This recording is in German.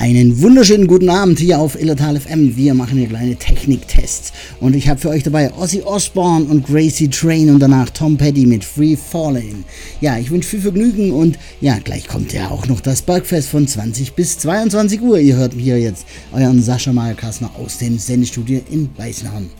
Einen wunderschönen guten Abend hier auf Illertal FM. Wir machen hier kleine Techniktests. Und ich habe für euch dabei Ozzy Osbourne und Gracie Train und danach Tom Petty mit Free Fallin'. Ja, ich wünsche viel Vergnügen und ja, gleich kommt ja auch noch das Bergfest von 20 bis 22 Uhr. Ihr hört hier jetzt euren Sascha Mayer Kassner aus dem Sendestudio in Weißenhorn.